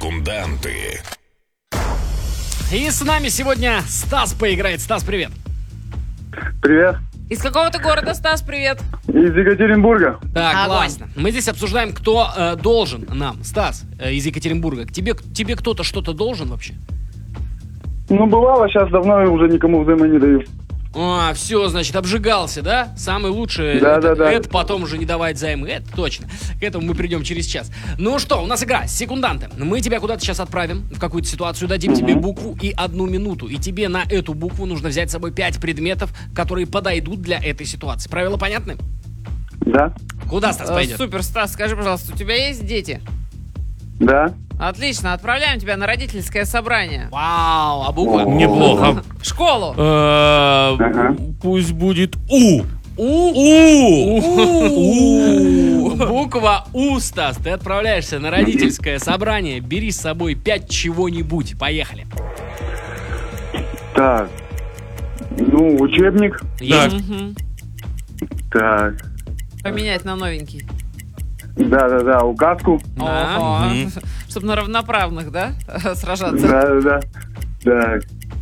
Секунданты. И с нами сегодня Стас поиграет. Стас, привет. Привет. Из какого ты города, Стас? Привет. Из Екатеринбурга. Так, Огонь. классно. Мы здесь обсуждаем, кто должен нам. Стас из Екатеринбурга. Тебе кто-то что-то должен вообще? Ну, бывало, сейчас давно уже никому взаймы не даю. А, все, значит, обжигался, да? Самый лучший. Да. Это потом уже не давать займы. Это точно. К этому мы придем через час. Ну что, у нас игра секунданты. Мы тебя куда-то сейчас отправим, в какую-то ситуацию, дадим тебе букву и 1 минуту. И тебе на эту букву нужно взять с собой 5 предметов, которые подойдут для этой ситуации. Правила понятны? Да? Куда Стас пойдет? Супер, Стас, скажи, пожалуйста, у тебя есть дети? Да. Отлично, отправляем тебя на родительское собрание. Вау, а буква? Неплохо. В школу. Пусть будет У. Буква У, Стас. Ты отправляешься на родительское собрание. Бери с собой 5 чего-нибудь. Поехали. Так. Ну, учебник. Есть? Мгм. Так. Поменять на новенький. Да. Указку. Да. Ого. Мгм. Чтобы на равноправных, да, сражаться? Да. Так.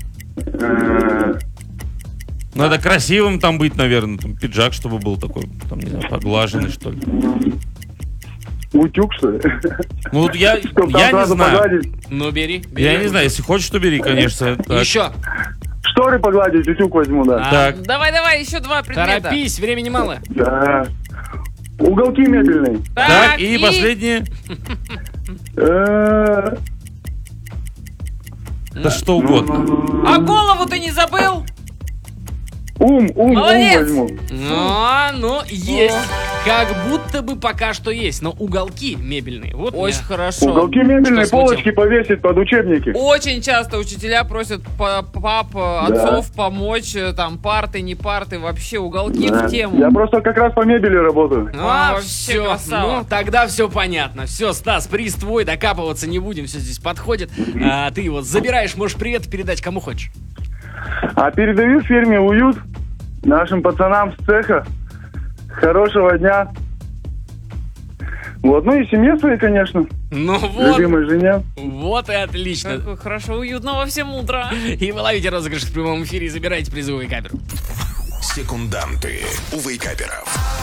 Надо красивым там быть, наверное. Там пиджак, чтобы был такой, там, не знаю, поглаженный, что ли. Утюг, что ли? Ну, вот я Чтоб там не сразу знаю. погладить. Ну, бери. Я не знаю, если хочешь, то бери, конечно. Так. Еще. Шторы погладить, утюг возьму, да. Так. Давай, еще 2 предмета. Торопись, времени мало. Да. Уголки мебельные. Так, и последнее. Да что угодно. А голову ты не забыл? Ум Молодец. возьму. Ну, есть. Как будто бы пока что есть. Но уголки мебельные. Вот Очень меня- хорошо. Уголки мебельные, Что смутил? полочки повесить под учебники. Очень часто учителя просят пап, отцов помочь, там, парты, не парты, вообще уголки Да. в тему. Я просто как раз по мебели работаю. А, вообще все. красава. Ну, тогда все понятно. Все, Стас, приз твой, докапываться не будем, все здесь подходит. Ты его забираешь, можешь привет передать кому хочешь. А передаю фирме «Уют», нашим пацанам с цеха. Хорошего дня. Вот, ну и семье своей, конечно. Ну вот, Любимой жене. вот и отлично. Какое хорошо, уютно во всем утро. И вы ловите розыгрыш в прямом эфире и забираете призовую камеру. Секунданты у вейкаперов.